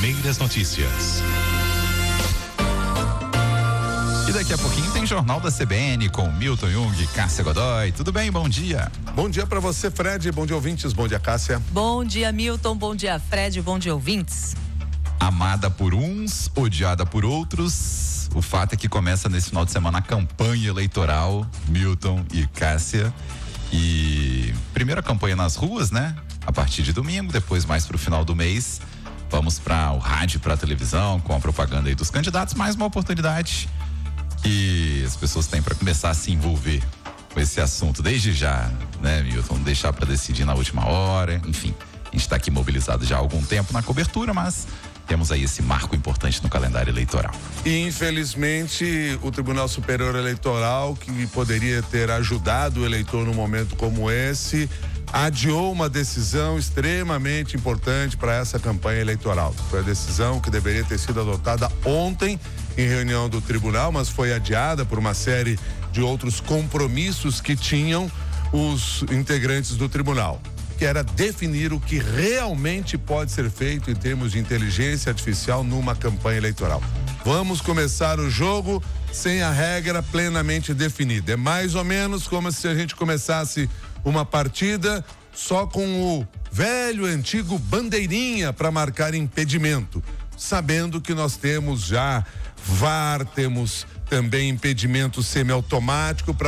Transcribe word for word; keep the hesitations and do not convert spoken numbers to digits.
primeiras notícias. E daqui a pouquinho tem Jornal da C B N com Milton Jung e Cássia Godoy. Tudo bem? Bom dia. Bom dia pra você, Fred. Bom dia, ouvintes. Bom dia, Cássia. Bom dia, Milton. Bom dia, Fred. Bom dia, ouvintes. Amada por uns, odiada por outros. O fato é que começa nesse final de semana a campanha eleitoral, Milton e Cássia. E primeira campanha nas ruas, né? A partir de domingo, depois mais pro final do mês. Vamos para o rádio, para a televisão, com a propaganda aí dos candidatos. Mais uma oportunidade que as pessoas têm para começar a se envolver com esse assunto desde já, né, Milton? Não deixar para decidir na última hora, enfim. A gente está aqui mobilizado já há algum tempo na cobertura, mas temos aí esse marco importante no calendário eleitoral. E infelizmente o Tribunal Superior Eleitoral, que poderia ter ajudado o eleitor num momento como esse, adiou uma decisão extremamente importante para essa campanha eleitoral. Foi a decisão que deveria ter sido adotada ontem em reunião do tribunal, mas foi adiada por uma série de outros compromissos que tinham os integrantes do tribunal, que era definir o que realmente pode ser feito em termos de inteligência artificial numa campanha eleitoral. Vamos começar o jogo sem a regra plenamente definida. É mais ou menos como se a gente começasse uma partida só com o velho antigo bandeirinha para marcar impedimento, sabendo que nós temos já V A R, temos também impedimento semiautomático para